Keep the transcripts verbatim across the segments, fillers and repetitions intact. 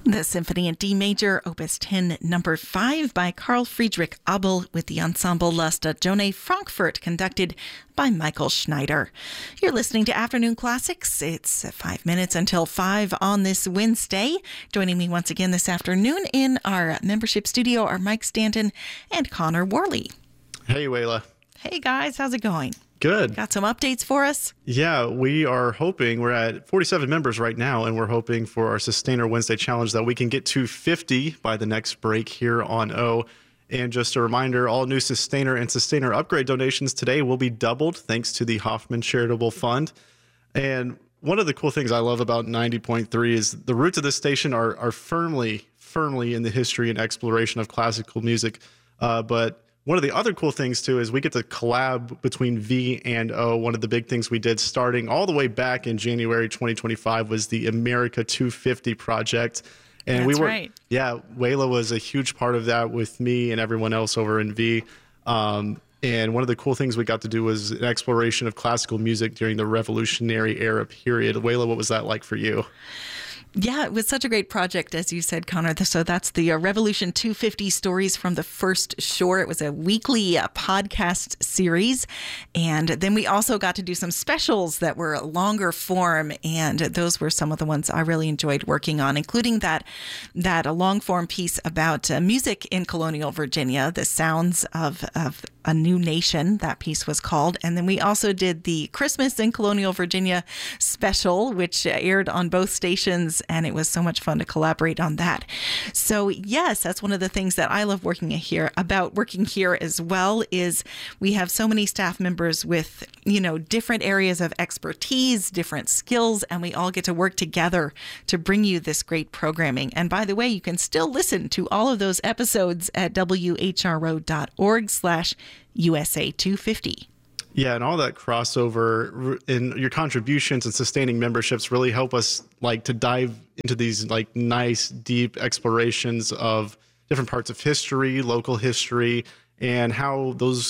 The Symphony in D Major, Opus ten, number five by Carl Friedrich Abel with the Ensemble La Stagione Frankfurt, conducted by Michael Schneider. You're listening to Afternoon Classics. It's five minutes until five on this Wednesday. Joining me once again this afternoon in our membership studio are Mike Stanton and Connor Worley. Hey, Wayla. Hey, guys. How's it going? Good. Got some updates for us? Yeah, we are hoping, we're at forty-seven members right now, and we're hoping for our Sustainer Wednesday Challenge that we can get to fifty by the next break here on O. And just a reminder, all new Sustainer and Sustainer Upgrade donations today will be doubled thanks to the Hoffman Charitable Fund. And one of the cool things I love about ninety point three is the roots of this station are, are firmly, firmly in the history and exploration of classical music. Uh, but One of the other cool things, too, is we get to collab between V and O. One of the big things we did starting all the way back in January twenty twenty-five was the America two fifty project. And That's we were, right. Yeah, Wayla was a huge part of that with me and everyone else over in V. Um, and one of the cool things we got to do was an exploration of classical music during the Revolutionary Era period. Wayla, what was that like for you? Yeah, it was such a great project, as you said, Connor. So that's the uh, Revolution two fifty Stories from the First Shore. It was a weekly uh, podcast series. And then we also got to do some specials that were longer form. And those were some of the ones I really enjoyed working on, including that, that a long form piece about uh, music in colonial Virginia, the sounds of, of a new nation, that piece was called. And then we also did the Christmas in colonial Virginia special, which aired on both stations. And it was so much fun to collaborate on that. So yes, that's one of the things that I love working here about working here as well, is we have so many staff members with, you know, different areas of expertise, different skills, and we all get to work together to bring you this great programming. And by the way, you can still listen to all of those episodes at W H R O dot org slash U S A two fifty. Yeah, and all that crossover in your contributions and sustaining memberships really help us like to dive into these like nice, deep explorations of different parts of history, local history, and how those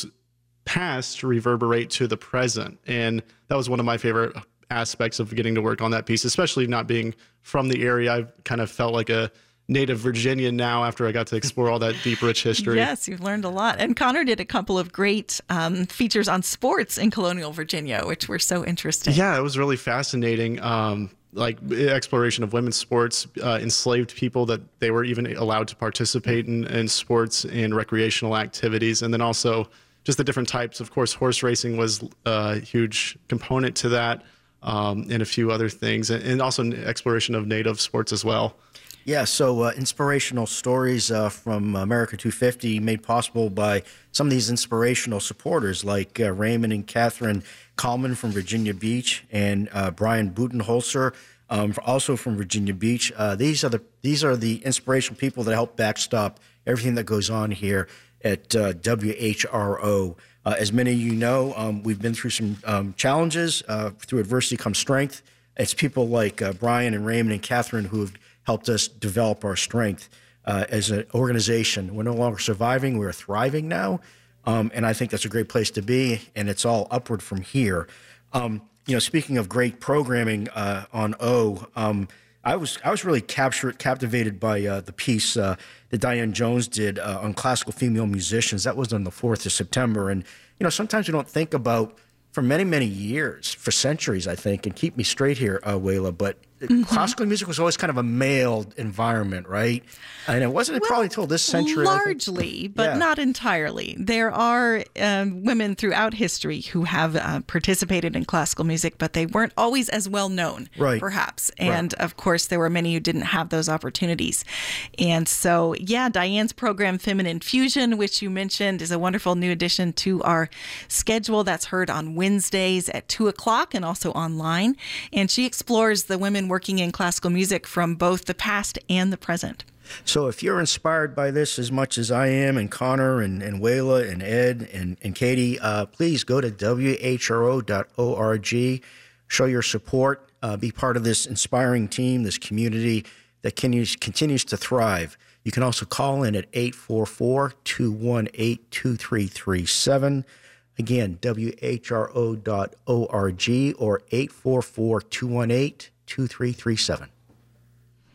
past reverberate to the present. And that was one of my favorite aspects of getting to work on that piece, especially not being from the area. I kind of felt like a native Virginian now after I got to explore all that deep, rich history. Yes, you've learned a lot. And Connor did a couple of great um, features on sports in colonial Virginia, which were so interesting. Yeah, it was really fascinating. Um, like exploration of women's sports, uh, enslaved people, that they were even allowed to participate in, in sports and recreational activities. And then also just the different types. Of course, horse racing was a huge component to that, um, and a few other things. And, and also exploration of native sports as well. Yeah, so uh, inspirational stories uh, from America two fifty made possible by some of these inspirational supporters like uh, Raymond and Catherine Coleman from Virginia Beach and uh, Brian Butenholzer, um, also from Virginia Beach. Uh, these are the these are the inspirational people that help backstop everything that goes on here at uh, W H R O. Uh, as many of you know, um, we've been through some um, challenges. Uh, through adversity comes strength. It's people like uh, Brian and Raymond and Catherine who have helped us develop our strength uh, as an organization. We're no longer surviving, we're thriving now. Um, and I think that's a great place to be, and it's all upward from here. Um, you know, speaking of great programming uh, on O, um, I was I was really captured, captivated by uh, the piece uh, that Diane Jones did uh, on classical female musicians. That was on the fourth of September. And, you know, sometimes we don't think about, for many, many years, for centuries, I think, and keep me straight here, uh, Wayla, but mm-hmm. classical music was always kind of a male environment, right? And it wasn't well, probably until this century. Largely, but yeah. not entirely. There are um, women throughout history who have uh, participated in classical music, but they weren't always as well known, right. perhaps. And right. of course, there were many who didn't have those opportunities. And so, yeah, Diane's program, Feminine Fusion, which you mentioned, is a wonderful new addition to our schedule that's heard on Wednesdays at two o'clock and also online. And she explores the women working in classical music from both the past and the present. So if you're inspired by this as much as I am, and Connor and, and Wayla and Ed and, and Katie, uh, please go to W H R O dot org, show your support, uh, be part of this inspiring team, this community that continues, continues to thrive. You can also call in at eight four four, two one eight, two three three seven. Again, W H R O dot org or eight four four, two one eight, two three three seven.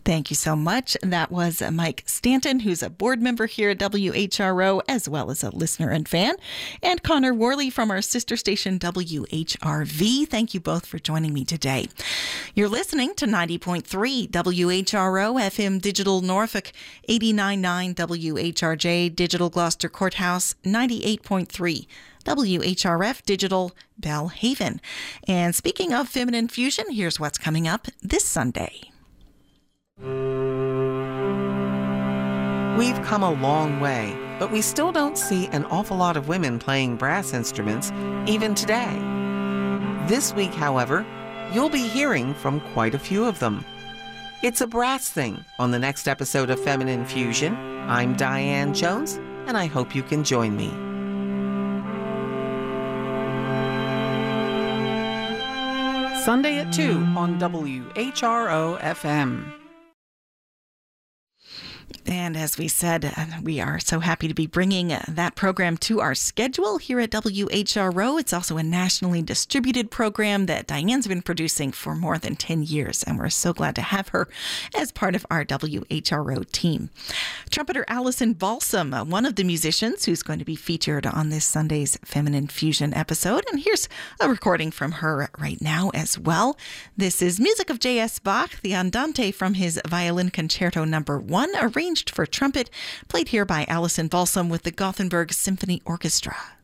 Thank you so much. That was Mike Stanton, who's a board member here at W H R O, as well as a listener and fan, and Connor Worley from our sister station, W H R V. Thank you both for joining me today. You're listening to ninety point three W H R O, F M Digital Norfolk, eighty-nine point nine W H R J, Digital Gloucester Courthouse, ninety-eight point three W H R F Digital Belhaven. And speaking of Feminine Fusion, here's what's coming up this Sunday. We've come a long way, but we still don't see an awful lot of women playing brass instruments, even today. This week, however, you'll be hearing from quite a few of them. It's a brass thing on the next episode of Feminine Fusion. I'm Diane Jones, and I hope you can join me. Sunday at two on W H R O F M. And as we said, we are so happy to be bringing that program to our schedule here at W H R O. It's also a nationally distributed program that Diane's been producing for more than ten years, and we're so glad to have her as part of our W H R O team. Trumpeter Allison Balsam, one of the musicians who's going to be featured on this Sunday's Feminine Fusion episode, and here's a recording from her right now as well. This is music of J S Bach, the Andante from his Violin Concerto Number One, arranged for trumpet, played here by Allison Balsam with the Gothenburg Symphony Orchestra.